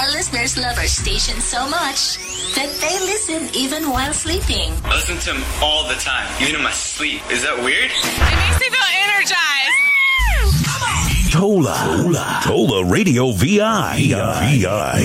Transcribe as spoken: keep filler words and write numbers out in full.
Our listeners love our station so much that they listen even while sleeping. I listen to them all the time, even in my sleep. Is that weird? It makes me feel energized. Tola. Tola. Tola Radio V I. V I.